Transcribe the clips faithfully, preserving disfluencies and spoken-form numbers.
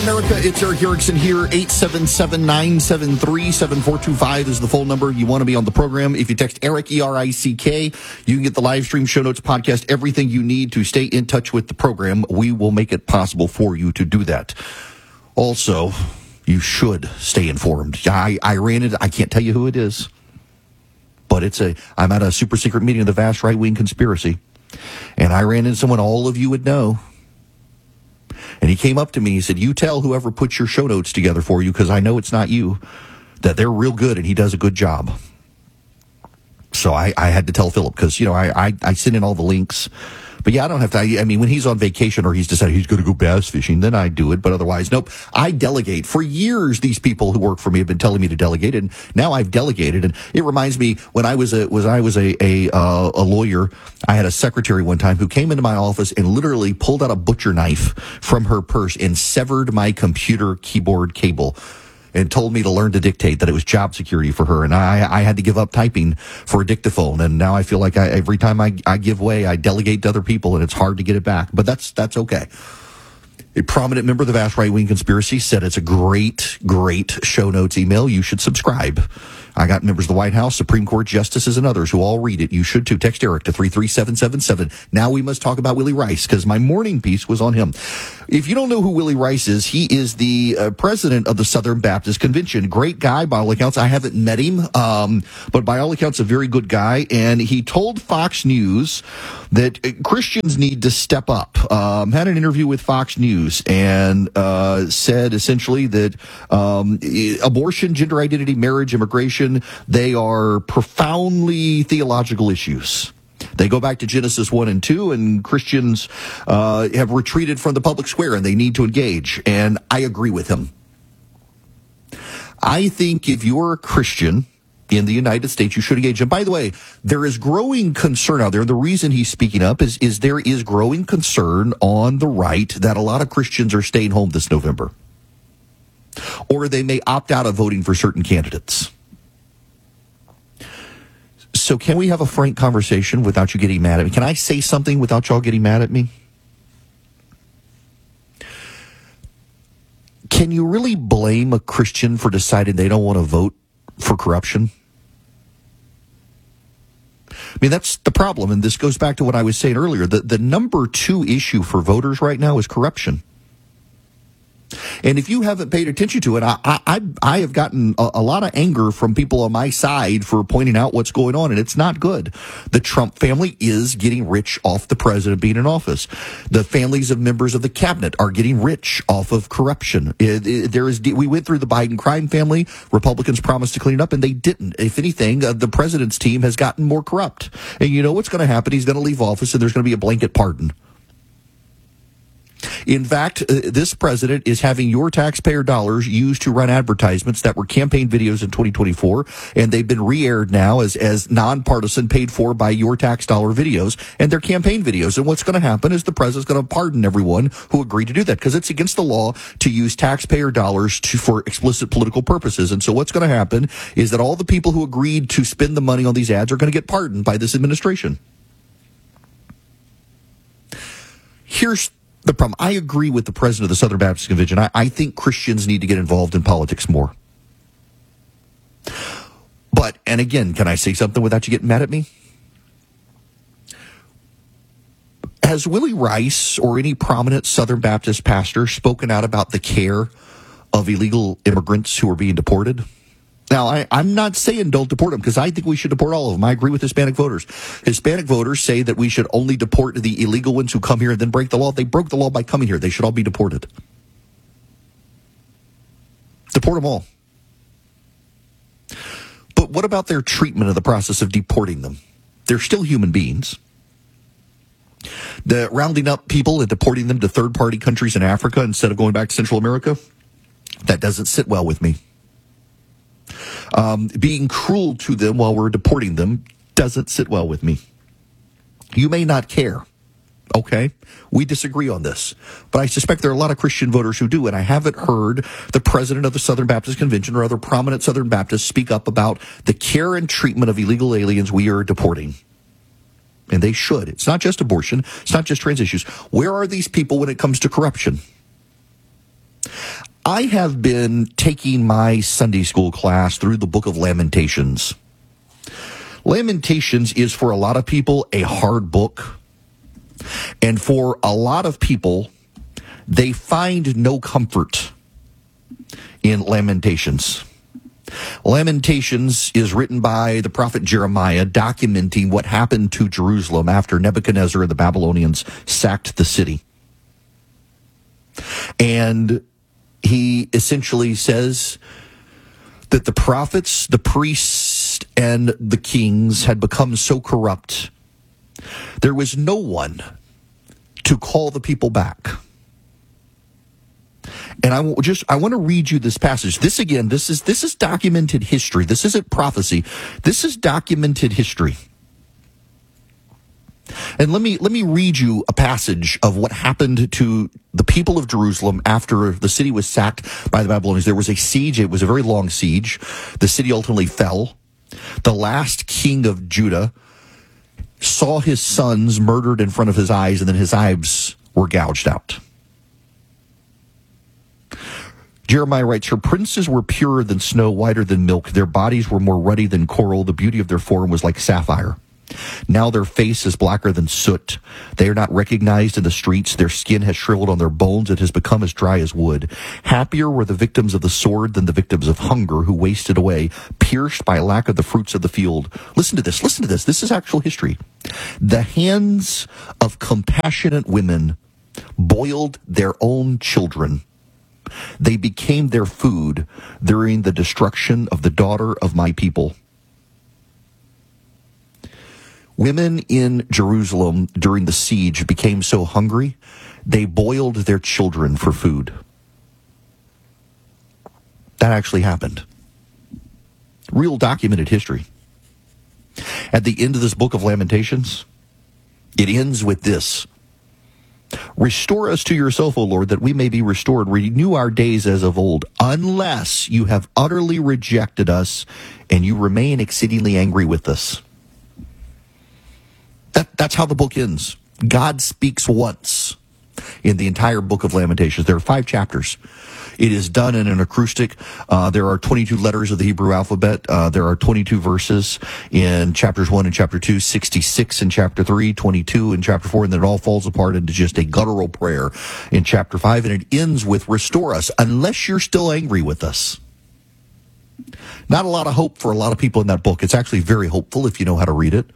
America, it's Eric Erickson here. eight seven seven, nine seven three, seven four two five is the phone number. You want to be on the program. If you text Eric, E R I C K, you can get the live stream, show notes, podcast, everything you need to stay in touch with the program. We will make it possible for you to do that. Also, you should stay informed. I, I ran it. I can't tell you who it is, but it's a, I'm at a super secret meeting of the vast right-wing conspiracy, and I ran into someone all of you would know. And he came up to me, he said, you tell whoever puts your show notes together for you, because I know it's not you, that they're real good and he does a good job. So I, I had to tell Philip, because, you know, I, I, I send in all the links. But yeah, I don't have to. I, I mean, when he's on vacation or he's decided he's going to go bass fishing, then I do it. But otherwise, nope. I delegate. For years, these people who work for me have been telling me to delegate, and now I've delegated. And it reminds me when I was a was I was a a, uh, a lawyer. I had a secretary one time who came into my office and literally pulled out a butcher knife from her purse and severed my computer keyboard cable, and told me to learn to dictate, that it was job security for her. And I, I had to give up typing for a dictaphone. And now I feel like I, every time I, I give way, I delegate to other people, and it's hard to get it back. But that's that's okay. A prominent member of the vast right-wing conspiracy said it's a great, great show notes email. You should subscribe. I got members of the White House, Supreme Court justices, and others who all read it. You should too. Text Eric to three three seven seven seven. Now we must talk about Willie Rice, because my morning piece was on him. If you don't know who Willie Rice is, he is the uh, president of the Southern Baptist Convention. Great guy, by all accounts. I haven't met him, um, but by all accounts, a very good guy. And he told Fox News that uh, Christians need to step up. Um, had an interview with Fox News and uh, said essentially that um, abortion, gender identity, marriage, immigration, they are profoundly theological issues. They go back to Genesis one and two, and Christians uh, have retreated from the public square, and they need to engage. And I agree with him. I think if you're a Christian in the United States, you should engage. And by the way, there is growing concern out there. The reason he's speaking up is, is there is growing concern on the right that a lot of Christians are staying home this November, or they may opt out of voting for certain candidates. So can we have a frank conversation without you getting mad at me? Can I say something without y'all getting mad at me? Can you really blame a Christian for deciding they don't want to vote for corruption? I mean, that's the problem, and this goes back to what I was saying earlier. The, the number two issue for voters right now is corruption. And if you haven't paid attention to it, I I, I have gotten a, a lot of anger from people on my side for pointing out what's going on, and it's not good. The Trump family is getting rich off the president being in office. The families of members of the cabinet are getting rich off of corruption. It, it, there is we went through the Biden crime family. Republicans promised to clean it up, and they didn't. If anything, uh, the president's team has gotten more corrupt. And you know what's going to happen? He's going to leave office, and there's going to be a blanket pardon. In fact, uh, this president is having your taxpayer dollars used to run advertisements that were campaign videos in twenty twenty-four, and they've been re-aired now as, as nonpartisan, paid for by your tax dollar videos, and they're campaign videos. And what's going to happen is the president's going to pardon everyone who agreed to do that, because it's against the law to use taxpayer dollars to, for explicit political purposes. And so what's going to happen is that all the people who agreed to spend the money on these ads are going to get pardoned by this administration. Here's the problem. I agree with the president of the Southern Baptist Convention. I, I think Christians need to get involved in politics more. But, and again, can I say something without you getting mad at me? Has Willie Rice or any prominent Southern Baptist pastor spoken out about the care of illegal immigrants who are being deported? Now, I, I'm not saying don't deport them, because I think we should deport all of them. I agree with Hispanic voters. Hispanic voters say that we should only deport the illegal ones who come here and then break the law. They broke the law by coming here. They should all be deported. Deport them all. But what about their treatment of the process of deporting them? They're still human beings. The rounding up people and deporting them to third-party countries in Africa instead of going back to Central America, that doesn't sit well with me. Um, being cruel to them while we're deporting them doesn't sit well with me. You may not care. Okay, we disagree on this, but I suspect there are a lot of Christian voters who do, and I haven't heard the president of the Southern Baptist Convention or other prominent Southern Baptists speak up about the care and treatment of illegal aliens we are deporting. And they should. It's not just abortion. It's not just trans issues. Where are these people when it comes to corruption? I have been taking my Sunday school class through the book of Lamentations. Lamentations is, for a lot of people, a hard book. And for a lot of people, they find no comfort in Lamentations. Lamentations is written by the prophet Jeremiah, documenting what happened to Jerusalem after Nebuchadnezzar and the Babylonians sacked the city. And he essentially says that the prophets, the priests, and the kings had become so corrupt, there was no one to call the people back. And I will just I want to read you this passage. This again, this is this is documented history. This isn't prophecy. This is documented history. And let me let me read you a passage of what happened to the people of Jerusalem after the city was sacked by the Babylonians. There was a siege. It was a very long siege. The city ultimately fell. The last king of Judah saw his sons murdered in front of his eyes, and then his eyes were gouged out. Jeremiah writes, her princes were purer than snow, whiter than milk. Their bodies were more ruddy than coral. The beauty of their form was like sapphire. Now their face is blacker than soot. They are not recognized in the streets. Their skin has shriveled on their bones. It has become as dry as wood. Happier were the victims of the sword than the victims of hunger, who wasted away, pierced by lack of the fruits of the field. Listen to this. Listen to this. This is actual history. The hands of compassionate women boiled their own children. They became their food during the destruction of the daughter of my people. Women in Jerusalem during the siege became so hungry, they boiled their children for food. That actually happened. Real documented history. At the end of this book of Lamentations, it ends with this. Restore us to yourself, O Lord, that we may be restored. Renew our days as of old, unless you have utterly rejected us and you remain exceedingly angry with us. That, that's how the book ends. God speaks once in the entire book of Lamentations. There are five chapters. It is done in an acrostic. Uh, there are twenty-two letters of the Hebrew alphabet. Uh, there are twenty-two verses in chapters one and chapter two, sixty-six in chapter three, twenty-two in chapter four, and then it all falls apart into just a guttural prayer in chapter five, and it ends with restore us, unless you're still angry with us. Not a lot of hope for a lot of people in that book. It's actually very hopeful if you know how to read it.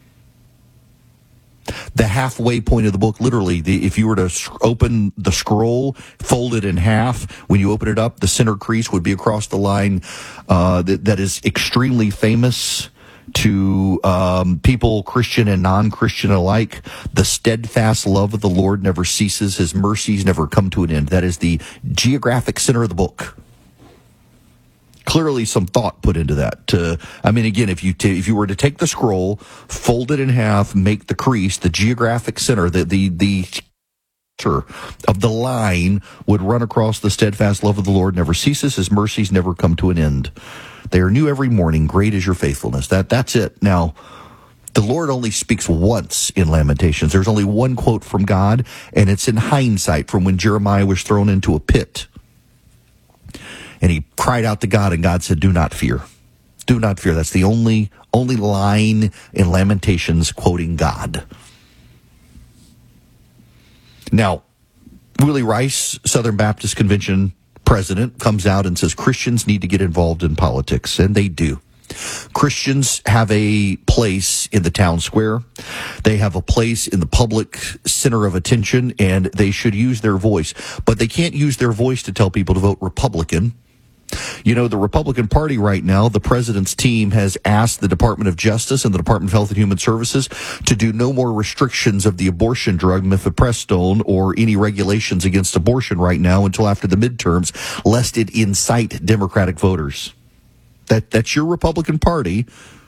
The halfway point of the book, literally, the, if you were to open the scroll, fold it in half, when you open it up, the center crease would be across the line uh, that, that is extremely famous to um, people, Christian and non-Christian alike. The steadfast love of the Lord never ceases. His mercies never come to an end. That is the geographic center of the book. Clearly some thought put into that. To, I mean, again, if you t- if you were to take the scroll, fold it in half, make the crease, the geographic center, the the the center of the line would run across the steadfast love of the Lord never ceases. His mercies never come to an end. They are new every morning. Great is your faithfulness. That that's it. Now, the Lord only speaks once in Lamentations. There's only one quote from God, and it's in hindsight from when Jeremiah was thrown into a pit. And he cried out to God, and God said, do not fear. Do not fear. That's the only only line in Lamentations quoting God. Now, Willie Rice, Southern Baptist Convention president, comes out and says Christians need to get involved in politics, and they do. Christians have a place in the town square. They have a place in the public center of attention, and they should use their voice. But they can't use their voice to tell people to vote Republican. You know, the Republican Party right now, the president's team has asked the Department of Justice and the Department of Health and Human Services to do no more restrictions of the abortion drug mifepristone or any regulations against abortion right now until after the midterms, lest it incite Democratic voters. That that's your Republican Party,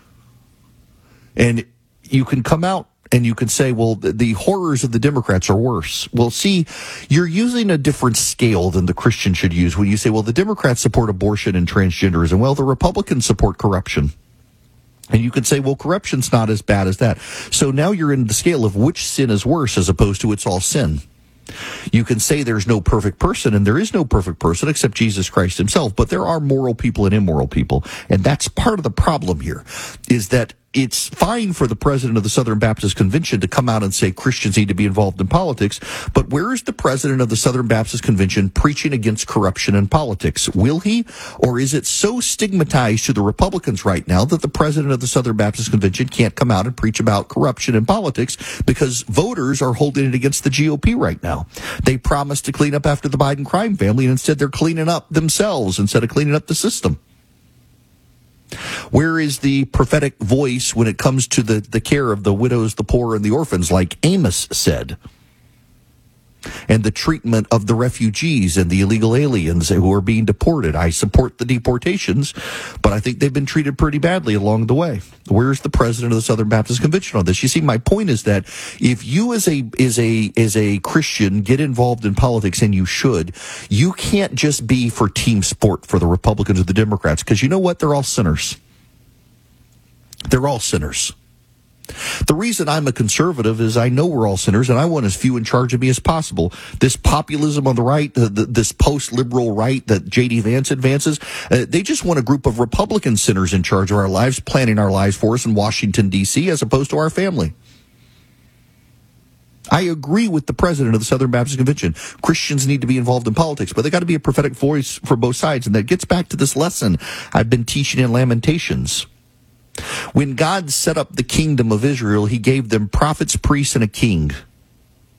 and you can come out and you can say, well, the, the horrors of the Democrats are worse. Well, see, you're using a different scale than the Christian should use when you say, well, the Democrats support abortion and transgenderism. Well, the Republicans support corruption. And you could say, well, corruption's not as bad as that. So now you're in the scale of which sin is worse as opposed to it's all sin. You can say there's no perfect person, and there is no perfect person except Jesus Christ himself, but there are moral people and immoral people. And that's part of the problem here, is that it's fine for the president of the Southern Baptist Convention to come out and say Christians need to be involved in politics, but where is the president of the Southern Baptist Convention preaching against corruption in politics? Will he? Or is it so stigmatized to the Republicans right now that the president of the Southern Baptist Convention can't come out and preach about corruption in politics because voters are holding it against the G O P right now? They promised to clean up after the Biden crime family, and instead they're cleaning up themselves instead of cleaning up the system. Where is the prophetic voice when it comes to the, the care of the widows, the poor, and the orphans, like Amos said? And the treatment of the refugees and the illegal aliens who are being deported. I support the deportations, but I think they've been treated pretty badly along the way. Where's the president of the Southern Baptist Convention on this? You see, my point is that if you as a as a as a Christian get involved in politics, and you should, you can't just be for team sport for the Republicans or the Democrats, because you know what? They're all sinners. They're all sinners. The reason I'm a conservative is I know we're all sinners, and I want as few in charge of me as possible. This populism on the right, the, the, this post-liberal right that J D Vance advances, uh, they just want a group of Republican sinners in charge of our lives, planning our lives for us in Washington, D C, as opposed to our family. I agree with the president of the Southern Baptist Convention. Christians need to be involved in politics, but they got to be a prophetic voice for both sides, and that gets back to this lesson I've been teaching in Lamentations. When God set up the kingdom of Israel, he gave them prophets, priests, and a king.